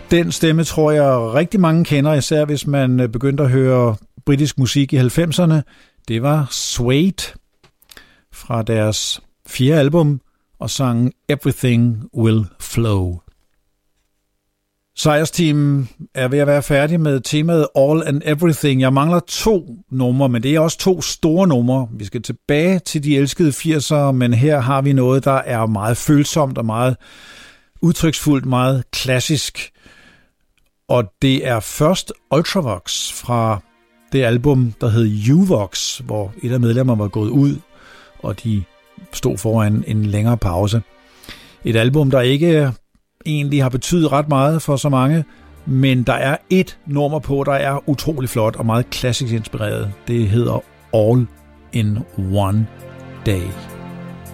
Den stemme tror jeg rigtig mange kender, især hvis man begyndte at høre britisk musik i 90'erne. Det var Suede fra deres 4. album og sangen Everything Will Flow. Sejrsteam er ved at være færdig med temaet All and Everything. Jeg mangler 2 numre, men det er også 2 store numre. Vi skal tilbage til de elskede 80'ere, men her har vi noget, der er meget følsomt og meget udtryksfuldt, meget klassisk. Og det er først Ultravox fra det album, der hed Uvox, hvor et af medlemmerne var gået ud, og de stod foran en længere pause. Et album, der ikke egentlig har betydet ret meget for så mange, men der er et nummer på, der er utrolig flot og meget klassisk inspireret. Det hedder All in One Day.